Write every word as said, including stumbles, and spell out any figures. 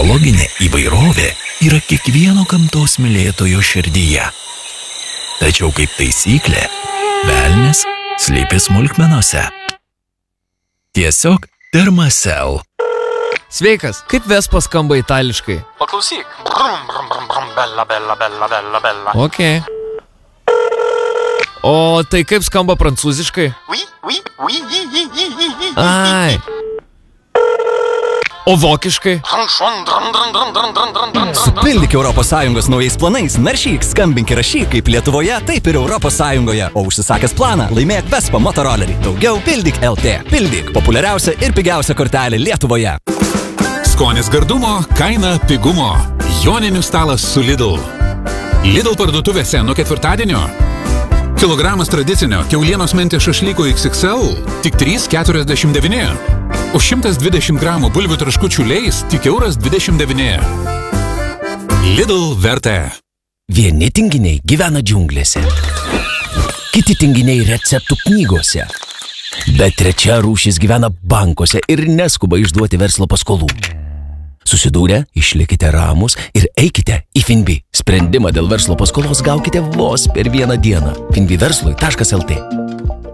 Biologinė įvairovė yra kiekvieno gamtos mylėtojo širdyje. Tačiau kaip taisyklė, velnias slypi smulkmenose. Tiesiog Thermacell. Sveikas, kaip Vespa skamba itališkai? Paklausyk. Brum, brum, brum, brum, bella, bella, bella, bella, bella. Ok. O tai kaip skamba prancūziškai? Oui, oui, oui, oui, oui, oui, oui, oui. Ai. O vokiškai? Supildyk Europos Sąjungos naujais planais, naršyk, skambink ir rašyk kaip Lietuvoje, taip ir Europos Sąjungoje. O užsisakęs planą, laimėk Vespa motorolerį. Daugiau pildyk L T. Pildyk populiariausia ir pigiausia kortelė Lietuvoje. Skonis gardumo, kaina pigumo. Joninių stalas su Lidl. Lidl parduotuvėse nuo ketvirtadienio. Kilogramas tradicinio kiaulienos mentės šašlyko X X L tik trys keturiasdešimt devyni. Už šimtas dvidešimt gramų bulvių traškučių leis tik euras dvidešimt devyni. Lidl vertė. Vieni tinginiai gyvena džiunglėse. Kiti tinginiai receptų knygose. Bet trečia rūšis gyvena bankuose ir neskuba išduoti verslo paskolų. Susidūrę, išlikite ramus ir eikite į Finbi. Sprendimą dėl verslo paskolos gaukite vos per vieną dieną. finbi verslui taškas lt.